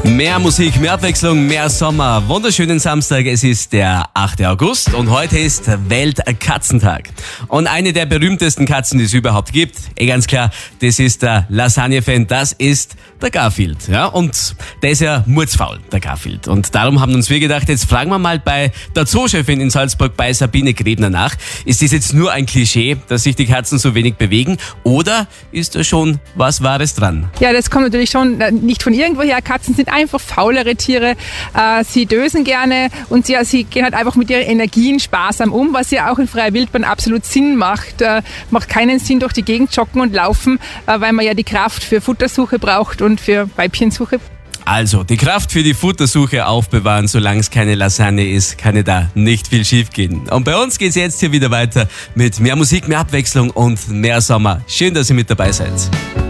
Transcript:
Mehr Musik, mehr Abwechslung, mehr Sommer. Wunderschönen Samstag, es ist der 8. August und heute ist Weltkatzentag. Und eine der berühmtesten Katzen, die es überhaupt gibt, ganz klar, das ist der Lasagne-Fan, das ist der Garfield. Ja, und der ist ja murzfaul, der Garfield. Und darum haben uns wir gedacht, jetzt fragen wir mal bei der Zoochefin in Salzburg, bei Sabine Grebner nach. Ist das jetzt nur ein Klischee, dass sich die Katzen so wenig bewegen, oder ist da schon was Wahres dran? Ja, das kommt natürlich schon nicht von irgendwoher. Katzen sind einfach faulere Tiere. Sie dösen gerne und sie gehen halt einfach mit ihren Energien sparsam um, was ja auch in freier Wildbahn absolut Sinn macht. Macht keinen Sinn, durch die Gegend joggen und laufen, weil man ja die Kraft für Futtersuche braucht und für Weibchensuche. Also, die Kraft für die Futtersuche aufbewahren, solange es keine Lasagne ist, kann ja da nicht viel schief gehen. Und bei uns geht's jetzt hier wieder weiter mit mehr Musik, mehr Abwechslung und mehr Sommer. Schön, dass ihr mit dabei seid.